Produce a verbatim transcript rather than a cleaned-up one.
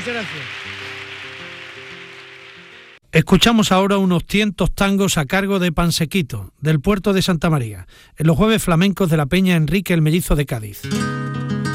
Muchas gracias. Escuchamos ahora unos tientos tangos a cargo de Pansequito, del puerto de Santa María, en los jueves flamencos de la Peña Enrique el Mellizo de Cádiz.